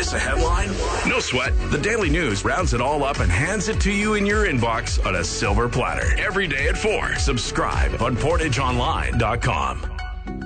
Miss a headline? No sweat. The Daily News rounds it all up and hands it to you in your inbox on a silver platter. Every day at 4. Subscribe on PortageOnline.com.